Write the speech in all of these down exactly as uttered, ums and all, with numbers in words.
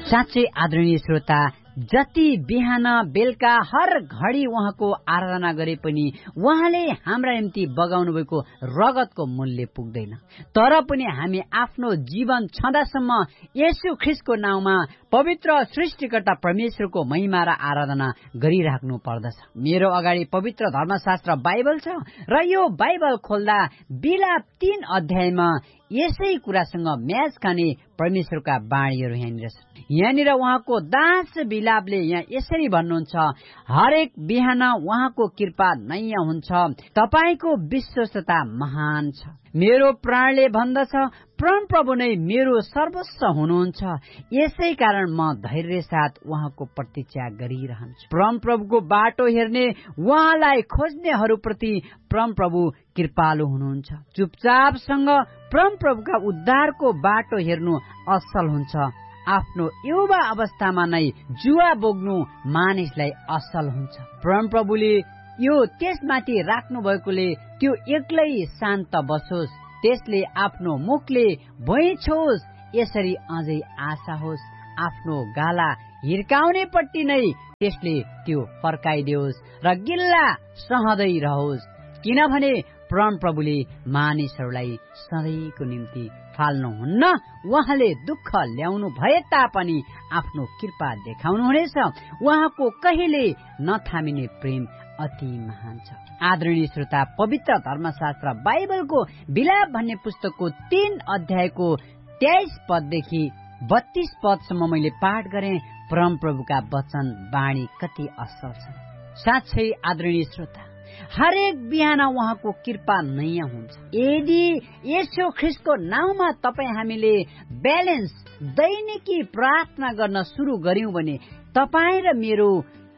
साँच्चै आदरणीय श्रोता, जति बिहान बेलुका हर घडी उहाँको आराधना गरे पनि उहाँले हाम्रा निम्ति बगाउनु भएको रगतको मूल्य पुग्दैन। तर पनि हामी आफ्नो जीवन छँदासम्म येशू ख्रीष्टको नाउँमा पवित्र सृष्टिकर्ता परमेश्वरको महिमा र आराधना गरिराख्नु पर्दछ। मेरो अगाडि पवित्र धर्मशास्त्र बाइबल छ र यो बाइबल खोल्दा बिलाप तीन अध्यायमा यसै कुरासँग म्याच खाने परमेश्वरका बाणीहरू यहाँनिर छन्। यहाँनिर उहाँको दास बिलापले यहाँ यसरी भन्नुहुन्छ, हरेक बिहान उहाँको कृपा नयाँ हुन्छ, तपाईको विश्वस्तता महान छ। मेरो प्राणले भन्दछ, परम प्रभु नै मेरो सर्वस्व हुनुहुन्छ, यसै कारण म धैर्य साथ उहाँको प्रतीक्षा गरिरहन्छु। परम प्रभुको बाटो हेर्ने, उहाँलाई खोज्नेहरूप्रति परम प्रभु कृपालु हुनुहुन्छ। चुपचापसँग परम प्रभुका उद्धारको बाटो हेर्नु असल हुन्छ। आफ्नो युवा अवस्थामा नै जुवा बोक्नु मानिसलाई असल हुन्छ। परम प्रभुले यो त्यसमाथि राख्नु भएकोले त्यो एक्लै शान्त बसोस्, त्यसले आफ्नो मुखले भुइँ छोस्, यसरी अझै आशा होस्। आफ्नो गाला हिर्काउने पट्टि नै त्यसले त्यो फर्काइदियोस् र गिल्ला सहँदै रहोस्, किनभने परम प्रभुले मानिसहरूलाई सधैँको निम्ति फाल्नुहुन्न। उहाँले दुःख ल्याउनु भए तापनि आफ्नो कृपा देखाउनुहुनेछ। उहाँको कहिले नथामिने प्रेम अति महान छ। आदरणीय श्रोता, पवित्र धर्मशास्त्र बाइबलको बिलाप भन्ने पुस्तकको तीन अध्यायको तेइस पददेखि बत्तीस पदसम्म मैले पाठ गरेँ। परम प्रभुका वचन बाणी कति असल छन्। साँच्चै आदरणीय श्रोता, हरेक बिहान उहाँको कृपा नयाँ हुन्छ। यदि येशू ख्रीष्टको नाउँमा तपाईँ हामीले ब्यालेन्स दैनिकी प्रार्थना गर्न सुरु गर्यौं भने तपाईँ र मेरो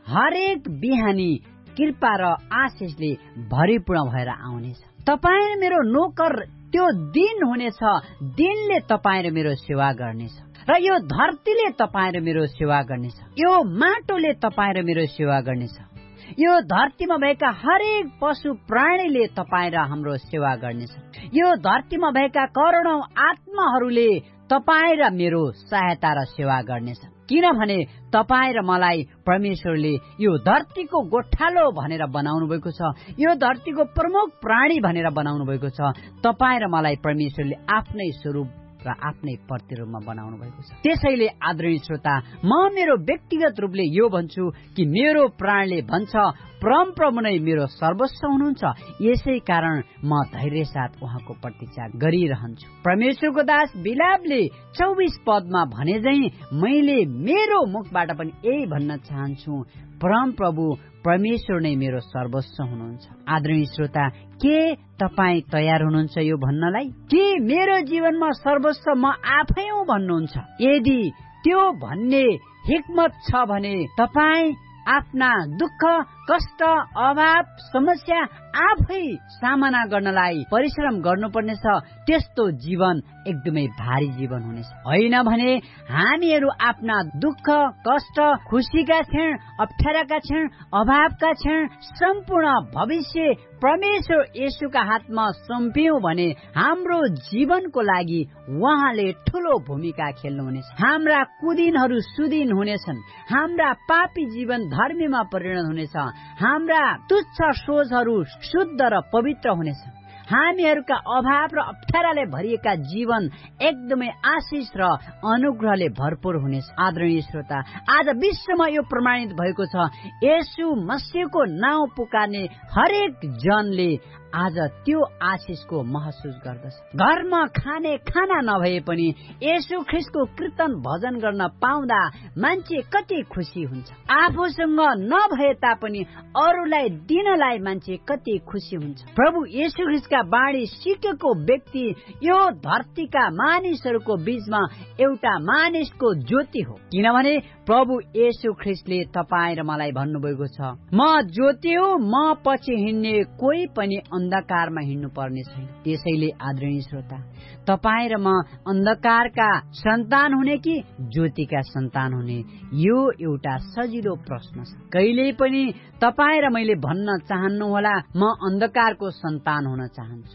हरेक बिहानी कृपा र आशिषले भरिपूर्ण भएर आउनेछ। तपाईँ र मेरो नोकर त्यो दिन हुनेछ, दिनले तपाईँ र मेरो सेवा गर्नेछ र यो धरतीले तपाईँ र मेरो सेवा गर्नेछ। यो माटोले तपाईँ र मेरो सेवा गर्नेछ। यो धरतीमा भएका हरेक पशु प्राणीले तपाईँ र हाम्रो सेवा गर्नेछ। यो धरतीमा भएका करोडौं आत्माहरूले तपाईँ र मेरो सहायता र सेवा गर्नेछ। किनभने तपाईँ र मलाई परमेश्वरले यो धरतीको गोठालो भनेर बनाउनु भएको छ, यो धरतीको प्रमुख प्राणी भनेर बनाउनु भएको छ। तपाईँ र मलाई परमेश्वरले आफ्नै स्वरूप र आफ्नै प्रतिरूपमा बनाउनु भएको छ। त्यसैले आदरणीय श्रोता, म मेरो व्यक्तिगत रूपले यो भन्छु कि मेरो प्राणले भन्छ, परम प्रभु नै मेरो सर्वस्व हुनुहुन्छ, यसै कारण म धैर्य साथ उहाँको प्रतीक्षा गरिरहन्छु। परमेश्वरको दास बिलापले चौबिस पदमा भने झै मैले मेरो मुखबाट पनि यही भन्न चाहन्छु, परम प्रभु परमेश्वर नै मेरो सर्वस्व हुनुहुन्छ। आदरणीय श्रोता, के तपाईँ तयार हुनुहुन्छ यो भन्नलाई कि मेरो जीवनमा सर्वस्व म आफै हुँ भन्नुहुन्छ? यदि त्यो भन्ने हिक्मत छ भने तपाईँ आफ्ना दुःख, कष्ट, अभाव, समस्या आफै सामना गर्नलाई परिश्रम गर्नुपर्नेछ। त्यस्तो जीवन एकदमै भारी जीवन हुनेछ। होइन भने हामीहरू आफ्ना दुःख, कष्ट, खुसीका क्षण, अप्ठ्याराका क्षण, अभावका क्षण, सम्पूर्ण भविष्य परमेश्वर येशूका हातमा सुम्पियौं भने हाम्रो जीवनको लागि उहाँले ठूलो भूमिका खेल्नुहुनेछ। हाम्रा कुदिनहरू सुदिन हुनेछन्। हाम्रा पापी जीवन धर्मीमा परिणत हुनेछ। हाम्रा तुच्छ सोचहरू शुद्ध र पवित्र हुनेछन्। हामीहरूका अभाव र अप्ठ्याराले भरिएका जीवन एकदमै आशिष र अनुग्रहले भरपूर हुनेछ। आदरणीय श्रोता, आज विश्वमा यो प्रमाणित भएको छ, येशू मसीहको नाउँ पुकार्ने हरेक जनले आज त्यो आशिषको महसुस गर्दछ। घरमा खाने खाना नभए पनि येशू ख्रीष्टको कीर्तन भजन गर्न पाउँदा मान्छे कति खुसी हुन्छ। आफूसँग नभए तापनि अरूलाई दिनलाई मान्छे कति खुसी हुन्छ। प्रभु येशू ख्रीष्टका बाणी सिकेको व्यक्ति यो धरतीका मानिसहरूको बीचमा एउटा मानिसको ज्योति हो। किनभने प्रभु येशू ख्रीष्टले तपाईँ र मलाई भन्नुभएको छ, म ज्योति हो, म पछि हिँड्ने कोही पनि अन्धकारमा हिँड्नु पर्ने छैन। त्यसैले आदरणीय श्रोता, तपाईँ र म अन्धकारका सन्तान हुने कि ज्योतिका सन्तान हुने, यो एउटा सजिलो प्रश्न छ। कहिल्यै पनि तपाईँ र मैले भन्न चाहन्नु होला म अन्धकारको सन्तान हुन चाहन्छु।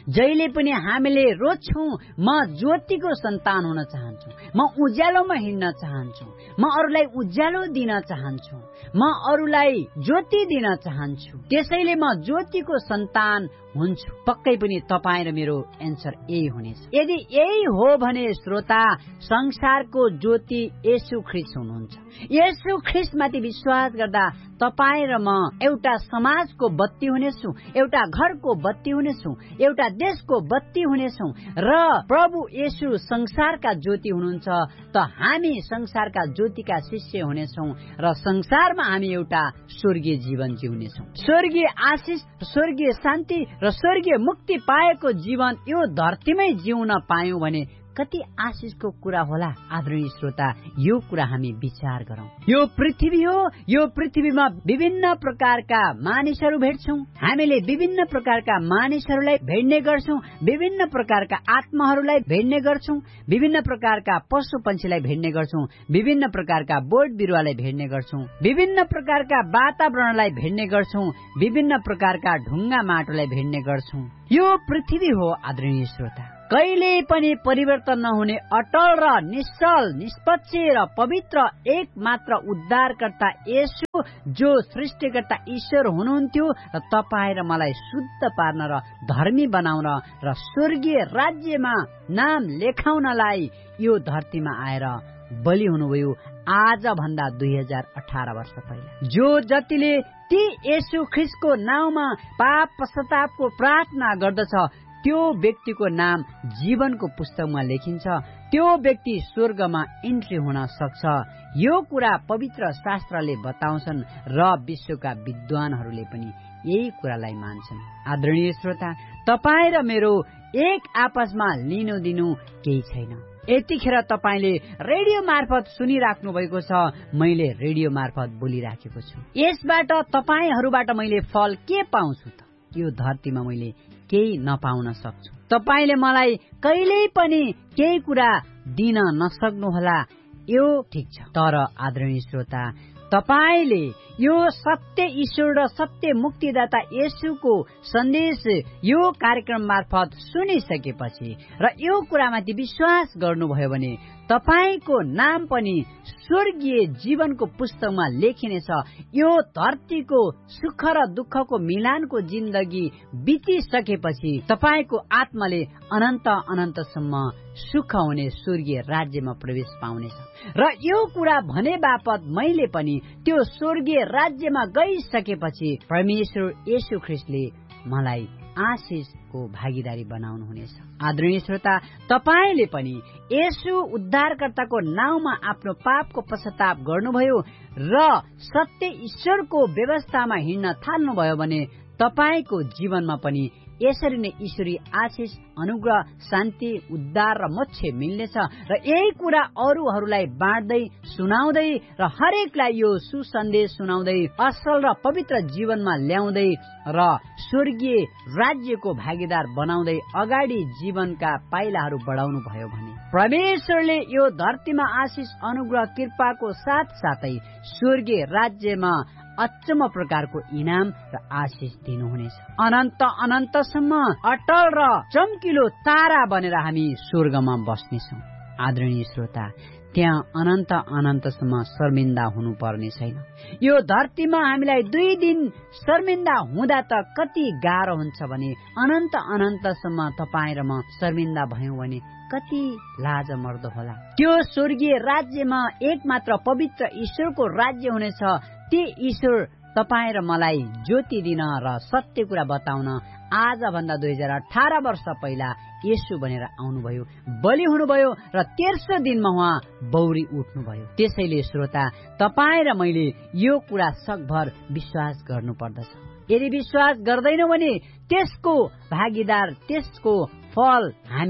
जहिले पनि हामीले रोज्छौँ, म ज्योतिको सन्तान हुन चाहन्छु, म उज्यालोमा हिँड्न चाहन्छु, म अरूलाई उज्यालो दिन चाहन्छु, म अरूलाई ज्योति दिन चाहन्छु, त्यसैले म ज्योतिको सन्तान हुन्छु। पक्कै पनि तपाईँ र मेरो एन्सर यही हुनेछ। यदि यही हो भने श्रोता, संसारको ज्योति येशू ख्रीष्ट हुनुहुन्छ। येशू ख्रीष्टमाथि विश्वास गर्दा तपाईँ र म एउटा समाजको बत्ती हुनेछौँ, एउटा घरको बत्ती हुनेछौँ, एउटा देशको बत्ती हुनेछौँ र प्रभु येशू संसारका ज्योति हुनुहुन्छ त हामी संसारका ज्योतिका शिष्य हुनेछौँ र संसारमा हामी एउटा स्वर्गीय जीवन जिउनेछौँ। स्वर्गीय आशिष, स्वर्गीय शान्ति र स्वर्गीय मुक्ति पाएको जीवन यो धरतीमै जिउन पायौं भने कति आशिषको कुरा होला। आदरणीय श्रोता, यो कुरा हामी विचार गरौँ। यो पृथ्वी हो, यो पृथ्वीमा विभिन्न प्रकारका मानिसहरू भेट्छौँ, हामीले विभिन्न प्रकारका मानिसहरूलाई भेट्ने गर्छौँ, विभिन्न प्रकारका आत्माहरूलाई भेट्ने गर्छौँ, विभिन्न प्रकारका पशु पन्छीलाई भेट्ने गर्छौँ, विभिन्न प्रकारका बोट बिरुवालाई भेट्ने गर्छौँ, विभिन्न प्रकारका वातावरणलाई भेट्ने गर्छौँ, विभिन्न प्रकारका ढुङ्गा माटोलाई भेट्ने गर्छौँ। यो पृथ्वी हो आदरणीय श्रोता, कहिले पनि परिवर्तन नहुने अटल र निश्चल, निष्पक्ष र पवित्र एक मात्र उद्धारकर्ता येशू, जो सृष्टिकर्ता ईश्वर हुनुहुन्थ्यो र तपाईँ र मलाई शुद्ध पार्न र धर्मी बनाउन र स्वर्गीय राज्यमा नाम लेखाउनलाई यो धरतीमा आएर बलि हुनुभयो आज भन्दा दुई हजार अठार वर्ष पहिला। जो जतिले ती येशू ख्रीष्टको नाउँमा पाप पश्चातापको प्रार्थना गर्दछ त्यो व्यक्तिको नाम जीवनको पुस्तकमा लेखिन्छ, त्यो व्यक्ति स्वर्गमा इन्ट्री हुन सक्छ। यो कुरा पवित्र शास्त्रले बताउँछन् र विश्वका विद्वानहरूले पनि यही कुरालाई मान्छन्। आदरणीय श्रोता, तपाईँ र मेरो एक आपसमा लिनु दिनु केही छैन। यतिखेर तपाईँले रेडियो मार्फत सुनिराख्नु भएको छ, मैले रेडियो मार्फत बोलिराखेको छु। यसबाट तपाईँहरूबाट मैले फल के पाउँछु त? यो धरतीमा मैले केही नपाउन सक्छु। तपाईले मलाई कहिल्यै पनि केही कुरा दिन नसक्नुहोला, यो ठिक छ। तर आदरणीय श्रोता, तपाईले यो सत्य ईश्वर र सत्य मुक्तिदाता येशूको सन्देश यो कार्यक्रम मार्फत सुनिसकेपछि र यो कुरामाथि विश्वास गर्नुभयो भने तपाईको नाम पनि स्वर्गीय जीवनको पुस्तकमा लेखिनेछ। यो धरतीको सुख र दुःखको मिलानको जिन्दगी बितिसकेपछि तपाईको आत्माले अनन्त अनन्तसम्म सुख हुने स्वर्गीय राज्यमा प्रवेश पाउनेछ। र यो कुरा भने बापत मैले पनि त्यो स्वर्गीय राज्यमा गइसकेपछि परमेश्वर येशू ख्रीष्टले मलाई आशिषको भागीदारी बनाउनु हुनेछ। आदरणीय श्रोता, तपाईले पनि येशू उद्धारकर्ताको नाउँमा आफ्नो पापको पश्चाताप गर्नुभयो र सत्य ईश्वरको व्यवस्थामा हिँड्न थाल्नुभयो भने तपाईको जीवनमा पनि यसरी नै ईश्वरीय आशिष, अनुग्रह, शान्ति, उद्धार र मोक्ष मिल्नेछ। र यही कुरा अरूहरूलाई बाँड्दै सुनाउँदै र हरेकलाई यो सुसन्देश सुनाउँदै असल र पवित्र जीवनमा ल्याउँदै र स्वर्गीय राज्यको भागीदार बनाउँदै अगाडि जीवनका पाइलाहरू बढाउनु भयो भने परमेश्वरले यो धरतीमा आशिष, अनुग्रह, कृपाको साथ साथै स्वर्गीय राज्यमा अचम्म प्रकारको इनाम र आशिष दिनुहुनेछ। अनन्त अनन्तसम्म अटल र चम्किलो तारा बनेर हामी स्वर्गमा बस्नेछौँ। आदरणीय श्रोता, त्यहाँ अनन्त अनन्तसम्म शर्मिन्दा हुनुपर्ने छैन। यो धरतीमा हामीलाई दुई दिन शर्मिन्दा हुँदा त कति गाह्रो हुन्छ भने अनन्त अनन्तसम्म तपाईँ र म शर्मिन्दा भयौँ भने कति लाज मर्दो होला। त्यो स्वर्गीय राज्यमा एक मात्र पवित्र ईश्वरको राज्य हुनेछ। ती ईश्वर तपाईँ र मलाई ज्योति दिन र सत्य कुरा बताउन आज भन्दा दुई हजार अठार वर्ष पहिला येशू बनेर आउनुभयो, बलि हुनुभयो र तेर्सो दिनमा उहाँ बौरी उठ्नुभयो। त्यसैले श्रोता, तपाईँ र मैले यो कुरा सकभर विश्वास गर्नु पर्दछ। यदि विश्वास गर्दैनौ भने त्यसको भागीदार, त्यसको फल हामी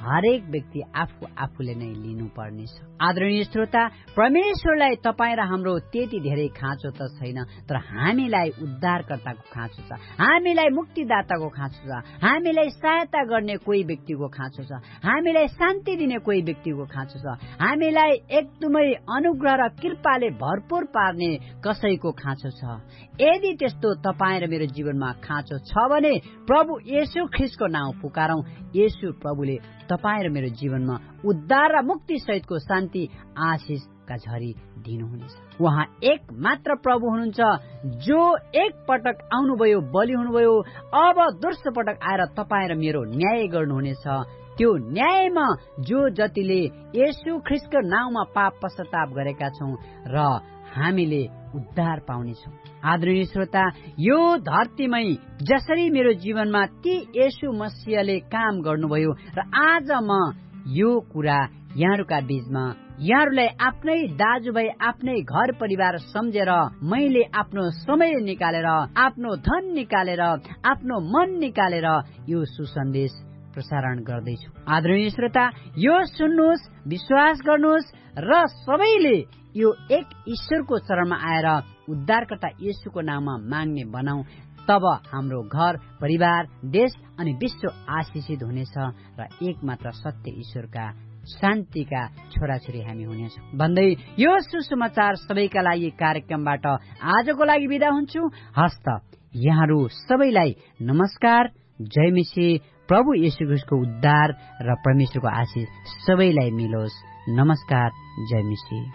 हरेक व्यक्ति आफू आफूले नै लिनुपर्नेछ। आदरणीय श्रोता, परमेश्वरलाई तपाईँ र हाम्रो त्यति धेरै खाँचो त छैन, तर हामीलाई उद्धारकर्ताको खाँचो छ, हामीलाई मुक्तिदाताको खाँचो छ, हामीलाई सहायता गर्ने कोही व्यक्तिको खाँचो छ, हामीलाई शान्ति दिने कोही व्यक्तिको खाँचो छ, हामीलाई एकदमै अनुग्रह र कृपाले भरपूर पार्ने कसैको खाँचो छ। यदि त्यस्तो तपाईँ र मेरो जीवनमा खाँचो छ भने प्रभु येशू ख्रीष्टको नाउँ पुकारौं। येशू प्रभुले तपाईँ र मेरो जीवनमा उद्धार र मुक्ति सहितको शान्ति आशिषका झरी दिनुहुनेछ। उहाँ एक मात्र प्रभु हुनुहुन्छ जो एक पटक आउनुभयो, बलि हुनुभयो, अब दोस्रो पटक आएर तपाईँ र मेरो न्याय गर्नुहुनेछ। त्यो न्यायमा जो जतिले येशू ख्रीष्टको नाउँमा पाप पश्चाताप गरेका छौं र हामीले उद्धार पाउनेछौं। आदरणीय श्रोता, यो धरतीमै जसरी मेरो जीवनमा ती येशू मसीहले काम गर्नुभयो र आज म यो कुरा यहाँहरूका बीचमा यहाँहरूलाई आफ्नै दाजुभाइ, आफ्नै घर परिवार सम्झेर मैले आफ्नो समय निकालेर, आफ्नो धन निकालेर, आफ्नो मन निकालेर यो सुसन्देश प्रसारण गर्दैछु। आदरणीय श्रोता, यो सुन्नुहोस्, विश्वास गर्नुहोस् र सबैले यो एक ईश्वरको चरणमा आएर उद्धारकर्ता येशूको नाममा माग्ने बनाऊ। तब हाम्रो घर परिवार, देश अनि विश्व आशिषित हुनेछ र एक मात्र सत्य ईश्वरका शान्तिका छोराछोरी हामी हुनेछौँ भन्दै यो सुसमाचार सबैका लागि कार्यक्रमबाट आजको लागि बिदा हुन्छु। हस्त यहाँहरू सबैलाई नमस्कार, जय मसीह। प्रभु येशू ख्रीष्टको उद्धार र परमेश्वरको आशीष सबैलाई मिलोस्। नमस्कार, जय मसीह।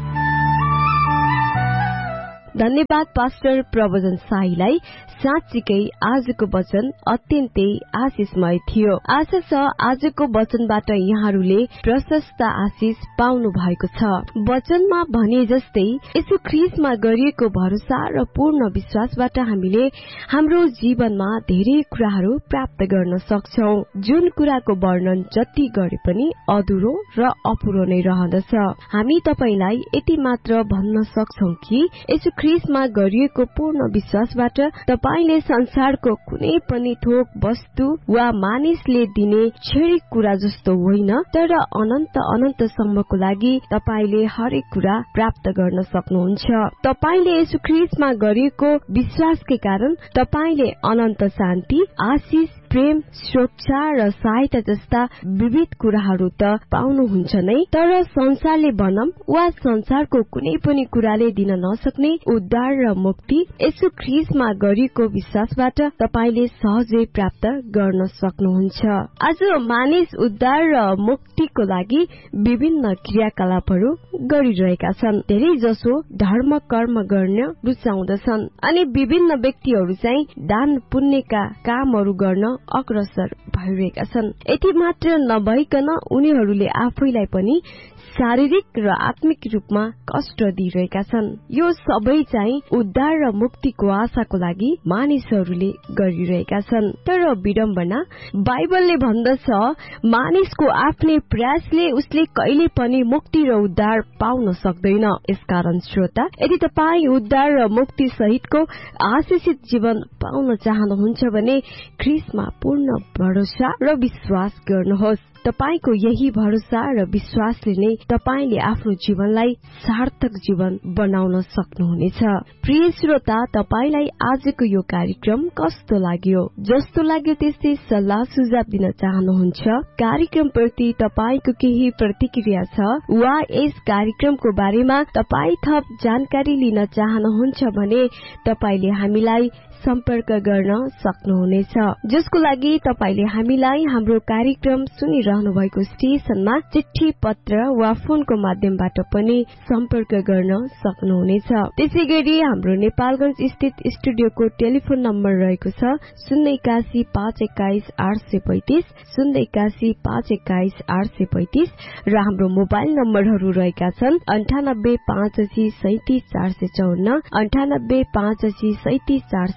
धन्यवाद पास्टर प्रवचन शाहीलाई। साँच्चीकै आजको वचन अत्यन्तै आशिषमय थियो। आशा छ आजको वचनबाट यहाँहरूले प्रशस्त आशिष पाउनु भएको छ। वचनमा भने जस्तै यसो ख्रीष्टमा गरिएको भरोसा र पूर्ण विश्वासबाट हामीले हाम्रो जीवनमा धेरै कुराहरू प्राप्त गर्न सक्छौं। जुन कुराको वर्णन जति गरे पनि अधुरो र अपुरो नै रहँदछ। हामी तपाईलाई यति मात्र भन्न सक्छौं कि यसो ख्रीष्टमा गरिएको पूर्ण विश्वासबाट तपाईले संसारको कुनै पनि थोक वस्तु वा मानिसले दिने क्षणिक कुरा जस्तो होइन, तर अनन्त अनन्तसम्मको लागि तपाईले हरेक कुरा प्राप्त गर्न सक्नुहुन्छ। तपाईले यसो ख्रीष्टमा गरिएको विश्वासकै कारण तपाईले अनन्त शान्ति, आशिष, प्रेम, सुरक्षा र सहायता जस्ता विविध कुराहरू त पाउनुहुन्छ नै, तर संसारले भनम वा संसारको कुनै पनि कुराले दिन नसक्ने उद्धार र मुक्ति यसो ख्रीष्टमा गरिएको विश्वासबाट तपाईले सहजै प्राप्त गर्न सक्नुहुन्छ। आज मानिस उद्धार र मुक्तिको लागि विभिन्न क्रियाकलापहरू गरिरहेका छन्। धेरै जसो धर्म कर्म गर्न रुचाउँदछन् अनि विभिन्न व्यक्तिहरू चाहिँ दान पुण्यका कामहरू गर्न अग्रसर भइरहेका छन्। यति मात्र नभइकन उनीहरूले आफैलाई पनि शारीरिक र आत्मिक रूपमा कष्ट दिइरहेका छन्। यो सबै चाहिँ उद्धार र मुक्तिको आशाको लागि मानिसहरूले गरिरहेका छन्। तर विडम्बना, बाइबलले भन्दछ मानिसको आफ्नै प्रयासले उसले कहिले पनि मुक्ति र उद्धार पाउन सक्दैन। यसकारण श्रोता, यदि तपाईँ उद्धार र मुक्ति सहितको आशिषित जीवन पाउन चाहनुहुन्छ भने ख्रीष्टमा पूर्ण भरोसा र विश्वास गर्नुहोस्। तपाईको यही भरोसा र विश्वासले नै तपाईले आफ्नो जीवनलाई सार्थक जीवन बनाउन सक्नुहुनेछ। प्रिय श्रोता, तपाईलाई आजको यो कार्यक्रम कस्तो लाग्यो? जस्तो लाग्यो त्यस्तै सल्लाह सुझाव दिन चाहनुहुन्छ? कार्यक्रम प्रति तपाईको केही प्रतिक्रिया छ वा यस कार्यक्रमको बारेमा तपाई थप जानकारी लिन चाहनुहुन्छ भने तपाईले हामीलाई सम्पर्क गर्न सक्नुहुनेछ, जसको लागि तपाईले हामीलाई हाम्रो कार्यक्रम सुनिरहनु भएको स्टेशनमा चिठी पत्र वा फोनको माध्यमबाट पनि सम्पर्क गर्न सक्नुहुनेछ। त्यसैगरी हाम्रो नेपालगञ्ज स्थित स्टुडियोको टेलिफोन नम्बर रहेको छ शून्य एकासी पाँच एक्काइस आठ सय पैंतिस शून्य एकासी पाँच एक्काइस आठ सय पैंतिस र हाम्रो मोबाइल नम्बरहरू रहेका छन् अन्ठानब्बे पाँच असी सैतिस चार सय चौन्न अन्ठानब्बे पाँच असी सैतिस चार सय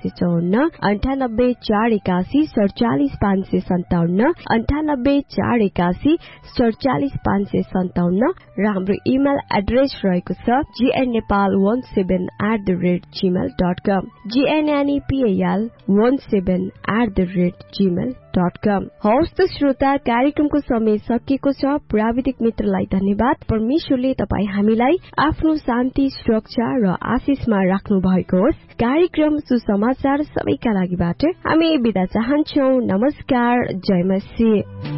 सय चौवन्न अन्ठानब्बे चार एकासी सडचालिस पाँच सय सन्ताउन्न अन्ठानब्बे चार एकासी सडचालिस पाँच सय सन्ताउन्न र हाम्रो इमेल एड्रेस रहेको छ जीएननेपाल वन seven at the rate Gmail dot com जीएनएनईपीएल one seven at the rate Gmail dot कम। हवस् त श्रोता, कार्यक्रमको समय सकिएको छ। प्राविधिक मित्रलाई धन्यवाद। परमेश्वरले तपाई हामीलाई आफ्नो शान्ति, सुरक्षा र आशिषमा राख्नु भएको होस्। कार्यक्रम सुसमाचार सबैका लागिबाट हामी बिदा चाहन्छौ। नमस्कार, जय मसीह।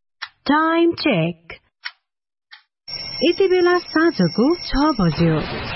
Time check. यति बेला साँझको छ बज्यो।